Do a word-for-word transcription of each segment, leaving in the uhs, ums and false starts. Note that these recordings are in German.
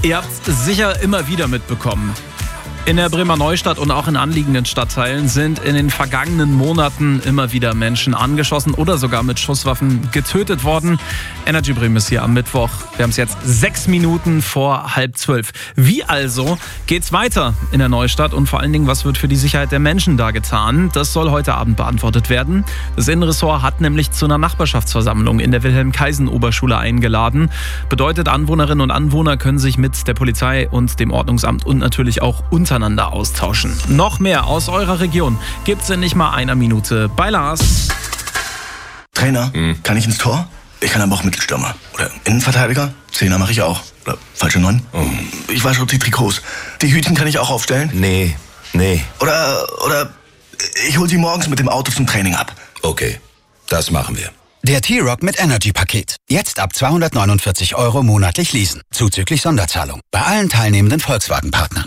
Ihr habt es sicher immer wieder mitbekommen. In der Bremer Neustadt und auch in anliegenden Stadtteilen sind in den vergangenen Monaten immer wieder Menschen angeschossen oder sogar mit Schusswaffen getötet worden. Energy Bremen ist hier am Mittwoch. Wir haben es jetzt sechs Minuten vor halb zwölf. Wie also geht's weiter in der Neustadt und vor allen Dingen, was wird für die Sicherheit der Menschen da getan? Das soll heute Abend beantwortet werden. Das Innenressort hat nämlich zu einer Nachbarschaftsversammlung in der Wilhelm-Kaisen-Oberschule eingeladen. Bedeutet, Anwohnerinnen und Anwohner können sich mit der Polizei und dem Ordnungsamt und natürlich auch untereinander austauschen. Noch mehr aus eurer Region gibt's in nicht mal einer Minute bei Lars. Trainer, hm. kann ich ins Tor? Ich kann aber auch Mittelstürmer. Oder Innenverteidiger? Zehner mache ich auch. Oder falsche Neun? Oh. Ich wasche auch die Trikots. Die Hütchen kann ich auch aufstellen? Nee, nee. Oder, oder ich hol sie morgens mit dem Auto zum Training ab. Okay, das machen wir. Der T-Rock mit Energy-Paket. Jetzt ab zweihundertneunundvierzig Euro monatlich leasen. Zuzüglich Sonderzahlung. Bei allen teilnehmenden Volkswagen-Partnern.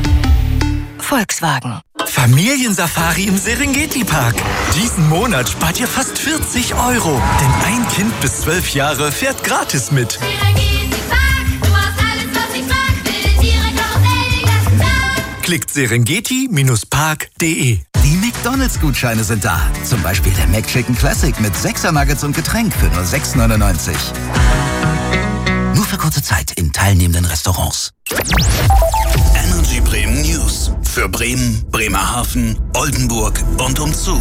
Volkswagen. Familiensafari im Serengeti-Park. Diesen Monat spart ihr fast vierzig Euro. Denn ein Kind bis zwölf Jahre fährt gratis mit. Serengeti-Park, du hast alles, was ich mag. Wilde Tiere, Karussell, den ganzen Tag. Klickt serengeti park punkt de. Die McDonalds-Gutscheine sind da. Zum Beispiel der McChicken Classic mit sechser Nuggets und Getränk für nur sechs neunundneunzig. Nur für kurze Zeit in teilnehmenden Restaurants. Energy Bremen News. Für Bremen, Bremerhaven, Oldenburg und umzu.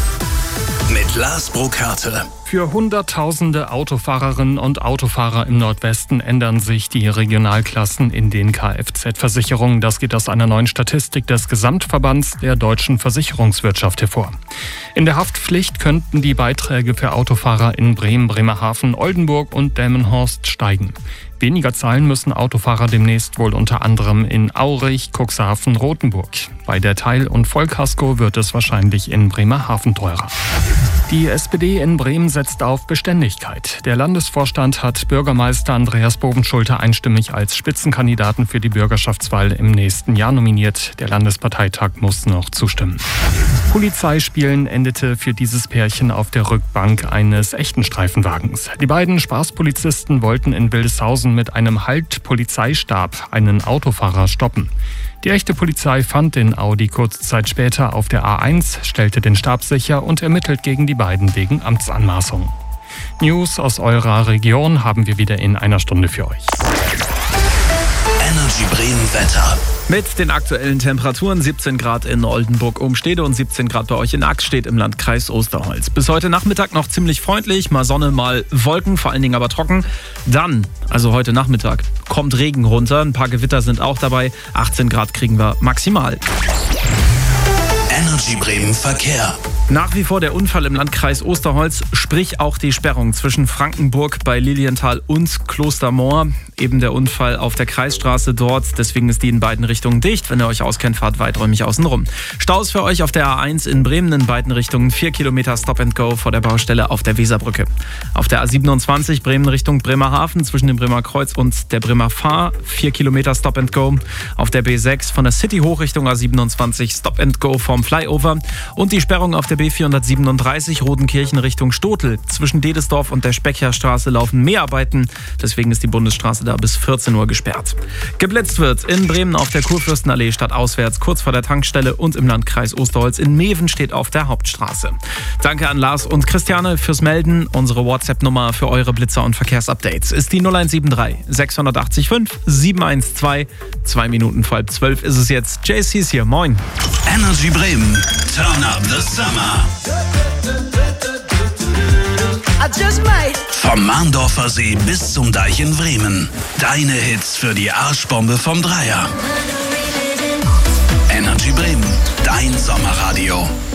Mit Lars Burkhardt. Für Hunderttausende Autofahrerinnen und Autofahrer im Nordwesten ändern sich die Regionalklassen in den Kfz-Versicherungen. Das geht aus einer neuen Statistik des Gesamtverbands der deutschen Versicherungswirtschaft hervor. In der Haftpflicht könnten die Beiträge für Autofahrer in Bremen, Bremerhaven, Oldenburg und Delmenhorst steigen. Weniger zahlen müssen Autofahrer demnächst wohl unter anderem in Aurich, Cuxhaven, Rothenburg. Bei der Teil- und Vollkasko wird es wahrscheinlich in Bremerhaven teurer. Die S P D in Bremen setzt auf Beständigkeit. Der Landesvorstand hat Bürgermeister Andreas Bovenschulte einstimmig als Spitzenkandidaten für die Bürgerschaftswahl im nächsten Jahr nominiert. Der Landesparteitag muss noch zustimmen. Polizeispielen endete für dieses Pärchen auf der Rückbank eines echten Streifenwagens. Die beiden Spaßpolizisten wollten in Wildeshausen mit einem Halt-Polizeistab einen Autofahrer stoppen. Die echte Polizei fand den Audi kurze Zeit später auf der A eins, stellte den Stab sicher und ermittelt gegen die beiden wegen Amtsanmaßung. News aus eurer Region haben wir wieder in einer Stunde für euch. Energy Bremen Wetter. Mit den aktuellen Temperaturen siebzehn Grad in Oldenburg-Umstede und siebzehn Grad bei euch in Axstedt im Landkreis Osterholz. Bis heute Nachmittag noch ziemlich freundlich, mal Sonne, mal Wolken, vor allen Dingen aber trocken. Dann, also heute Nachmittag, kommt Regen runter, ein paar Gewitter sind auch dabei, achtzehn Grad kriegen wir maximal. Energy Bremen Verkehr. Nach wie vor der Unfall im Landkreis Osterholz, sprich auch die Sperrung zwischen Frankenburg bei Lilienthal und Klostermoor. Eben der Unfall auf der Kreisstraße dort, deswegen ist die in beiden Richtungen dicht. Wenn ihr euch auskennt, fahrt weiträumig außen rum. Staus für euch auf der A eins in Bremen in beiden Richtungen, vier Kilometer Stop and Go vor der Baustelle auf der Weserbrücke. Auf der A siebenundzwanzig Bremen Richtung Bremerhaven zwischen dem Bremer Kreuz und der Bremer Fahr, vier Kilometer Stop and Go. Auf der B sechs von der City hoch Richtung A siebenundzwanzig Stop and Go vom Flyover. Und die Sperrung auf der B vierhundertsiebenunddreißig Rodenkirchen Richtung Stotel. Zwischen Dedesdorf und der Speckherstraße laufen Mehrarbeiten. Deswegen ist die Bundesstraße da bis vierzehn Uhr gesperrt. Geblitzt wird in Bremen auf der Kurfürstenallee stadtauswärts, kurz vor der Tankstelle, und im Landkreis Osterholz in Meven steht auf der Hauptstraße. Danke an Lars und Christiane fürs Melden. Unsere WhatsApp-Nummer für eure Blitzer und Verkehrsupdates ist die null eins sieben drei sechs acht fünf sieben eins zwei. Zwei Minuten vor halb zwölf ist es jetzt. J C ist hier. Moin. Energy Bremen. Turn up the summer. Vom Mahndorfer See bis zum Deich in Bremen. Deine Hits für die Arschbombe vom Dreier. Energy Bremen, dein Sommerradio.